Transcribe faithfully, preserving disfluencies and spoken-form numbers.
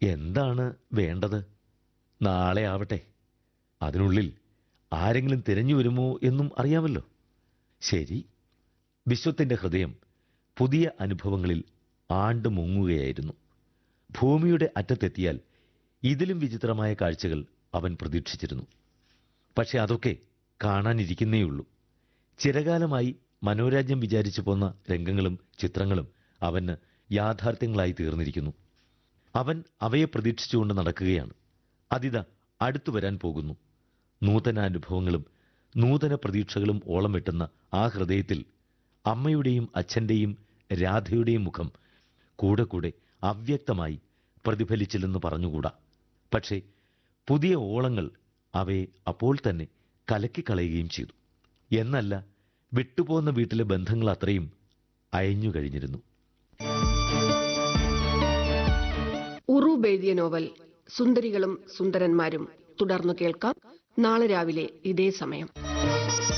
എന്താണ് വേണ്ടത്? നാളെ ആവട്ടെ. അതിനുള്ളിൽ ആരെങ്കിലും തിരഞ്ഞു വരുമോ എന്നും അറിയാമല്ലോ. ശരി. വിശ്വത്തിന്റെ ഹൃദയം പുതിയ അനുഭവങ്ങളിൽ ആണ്ട് മുങ്ങുകയായിരുന്നു. ഭൂമിയുടെ അറ്റത്തെത്തിയാൽ ഇതിലും വിചിത്രമായ കാഴ്ചകൾ അവൻ പ്രതീക്ഷിച്ചിരുന്നു. പക്ഷെ അതൊക്കെ കാണാനിരിക്കുന്നേയുള്ളൂ. ചിരകാലമായി മനോരാജ്യം വിചാരിച്ചു പോന്ന രംഗങ്ങളും ചിത്രങ്ങളും അവന് യാഥാർത്ഥ്യങ്ങളായി തീർന്നിരിക്കുന്നു. അവൻ അവയെ പ്രതീക്ഷിച്ചുകൊണ്ട് നടക്കുകയാണ്. അതിത അടുത്തു വരാൻ പോകുന്നു. നൂതനാനുഭവങ്ങളും നൂതന പ്രതീക്ഷകളും ഓളം വെട്ടുന്ന ആ ഹൃദയത്തിൽ അമ്മയുടെയും അച്ഛൻ്റെയും രാധയുടെയും മുഖം കൂടെ കൂടെ അവ്യക്തമായി പ്രതിഫലിച്ചില്ലെന്ന് പറഞ്ഞുകൂടാ. പക്ഷേ പുതിയ ഓളങ്ങൾ അവയെ അപ്പോൾ തന്നെ കലക്കിക്കളയുകയും ചെയ്തു. എന്നല്ല, വിട്ടുപോകുന്ന വീട്ടിലെ ബന്ധങ്ങൾ അത്രയും അയഞ്ഞു കഴിഞ്ഞിരുന്നു. ഉറൂബ് എഴുതിയ നോവൽ സുന്ദരികളും സുന്ദരന്മാരും തുടർന്നു കേൾക്കാം നാളെ രാവിലെ ഇതേ സമയം.